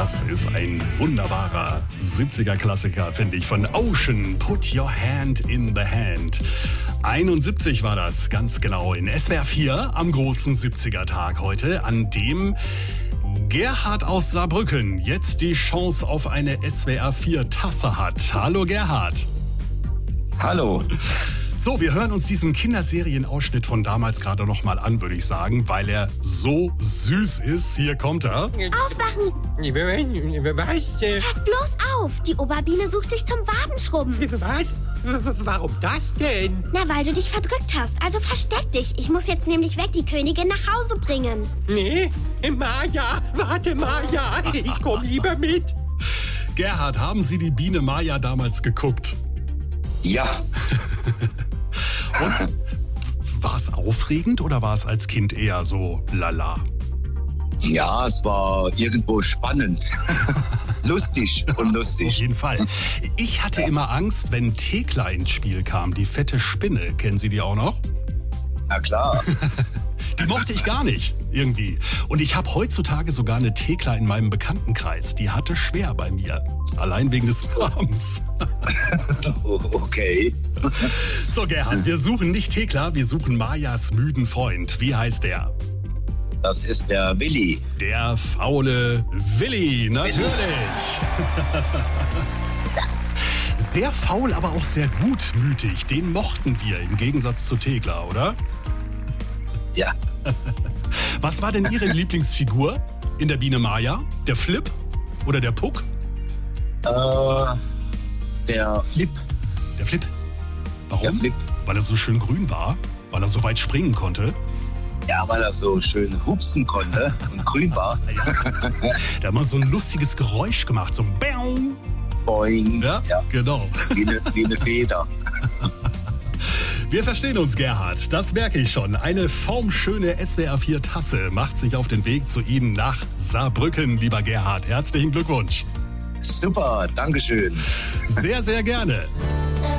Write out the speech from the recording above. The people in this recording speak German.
Das ist ein wunderbarer 70er-Klassiker, finde ich, von Ocean. Put Your Hand in the Hand. 71 war das, ganz genau, in SWR 4 am großen 70er-Tag heute, an dem Gerhard aus Saarbrücken jetzt die Chance auf eine SWR 4 Tasse hat. Hallo Gerhard. Hallo. So, wir hören uns diesen Kinderserienausschnitt von damals gerade noch mal an, würde ich sagen, weil er so süß ist. Hier kommt er. Aufwachen! Was? Pass bloß auf! Die Oberbiene sucht dich zum Wadenschrubben. Was? Warum das denn? Na, weil du dich verdrückt hast. Also versteck dich. Ich muss jetzt nämlich weg die Königin nach Hause bringen. Nee, Maja, warte Maja, ich komm lieber mit. Gerhard, haben Sie die Biene Maja damals geguckt? Ja. Und war es aufregend oder war es als Kind eher so lala? Ja, es war irgendwo spannend. Lustig und lustig. Auf jeden Fall. Ich hatte immer Angst, wenn Thekla ins Spiel kam, die fette Spinne. Kennen Sie die auch noch? Na klar. Die mochte ich gar nicht, irgendwie. Und ich habe heutzutage sogar eine Thekla in meinem Bekanntenkreis. Die hatte schwer bei mir. Allein wegen des Namens. Okay. So, Gerhard, wir suchen nicht Thekla, wir suchen Majas müden Freund. Wie heißt der? Das ist der Willi. Der faule Willi, natürlich. Sehr faul, aber auch sehr gutmütig. Den mochten wir im Gegensatz zu Thekla, oder? Ja. Was war denn Ihre Lieblingsfigur in der Biene Maja? Der Flip oder der Puck? Der Flip. Der Flip. Warum? Der Flip. Weil er so schön grün war? Weil er so weit springen konnte? Ja, weil er so schön hupsen konnte und grün war. Ja. Der hat mal so ein lustiges Geräusch gemacht, so ein Bäum. Boing. Ja, genau. Wie eine Feder. Wir verstehen uns, Gerhard. Das merke ich schon. Eine formschöne SWR 4 Tasse macht sich auf den Weg zu Ihnen nach Saarbrücken, lieber Gerhard. Herzlichen Glückwunsch. Super, Dankeschön. Sehr, sehr gerne.